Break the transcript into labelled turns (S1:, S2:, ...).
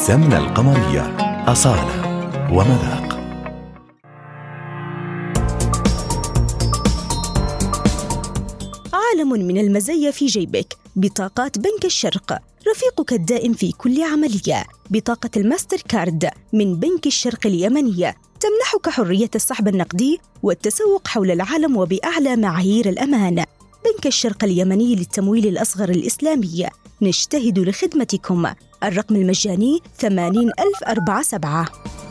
S1: السمنة القمرية، أصالة ومذاق.
S2: عالم من المزايا في جيبك. بطاقات بنك الشرق، رفيقك الدائم في كل عملية. بطاقة الماستر كارد من بنك الشرق اليمنية تمنحك حرية السحب النقدي والتسوق حول العالم وبأعلى معايير الأمان. بنك الشرق اليمني للتمويل الأصغر الإسلامي، نجتهد لخدمتكم. الرقم المجاني 80047.